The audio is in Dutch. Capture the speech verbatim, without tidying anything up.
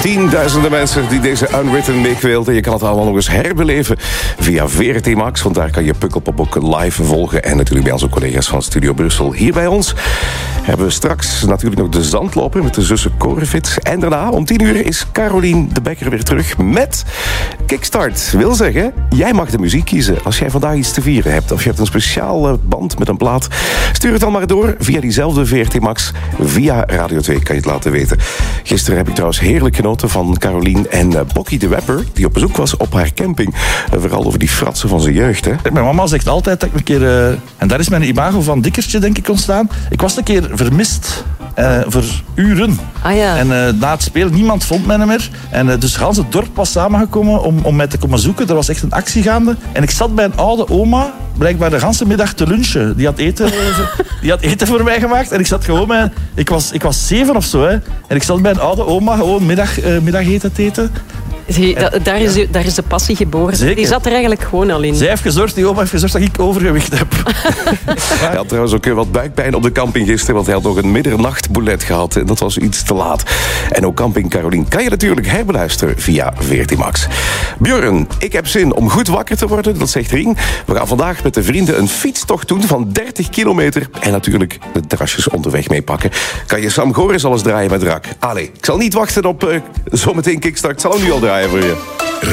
Tienduizenden mensen die deze Unwritten Week wilden. Je kan het allemaal nog eens herbeleven via V R T Max. Want daar kan je Pukkelpop ook live volgen. En natuurlijk bij onze collega's van Studio Brussel. Hier bij ons hebben we straks natuurlijk nog de zandloper met de zussen Corefit. En daarna om tien uur is Carolien de Bekker weer terug met Kickstart. Wil zeggen, jij mag de muziek kiezen als jij vandaag iets te vieren hebt. Of je hebt een speciale band met een plaat. Stuur het dan maar door via diezelfde V R T Max. Via Radio twee kan je het laten weten. Gisteren heb ik trouwens heerlijk genoten van Carolien en uh, Bokkie de Wepper, die op bezoek was op haar camping. Uh, vooral over die fratsen van zijn jeugd. Hè. Mijn mama zegt altijd dat ik een keer... Uh, en daar is mijn imago van dikkertje, denk ik, ontstaan. Ik was een keer vermist. Uh, voor uren. Ah, ja. En uh, na het spelen, niemand vond mij meer. En uh, dus gans het dorp was samengekomen om, om mij te komen zoeken. Er was echt een actie gaande. En ik zat bij een oude oma, blijkbaar de ganse middag te lunchen. Die had eten, die had eten voor mij gemaakt. En ik zat gewoon bij... Ik was, ik was zeven of zo, hè. En ik zat bij een oude oma gewoon middag, uh, middageten te eten. Zie, da, daar, is, daar is de passie geboren. Zeker. Die zat er eigenlijk gewoon al in. Zij heeft gezorgd, die oma heeft gezorgd dat ik overgewicht heb. Hij had trouwens ook wat buikpijn op de camping gisteren, want hij had nog een middernachtboulet gehad. En dat was iets te laat. En ook Camping Carolien kan je natuurlijk herbeluisteren via V R T Max. Björn, ik heb zin om goed wakker te worden, dat zegt Rien. We gaan vandaag met de vrienden een fietstocht doen van dertig kilometer. En natuurlijk de terrasjes onderweg meepakken. Kan je Sam Goris alles draaien met Rak? Allee, ik zal niet wachten op uh, zometeen Kickstart. Ik zal hem nu al draaien voor je.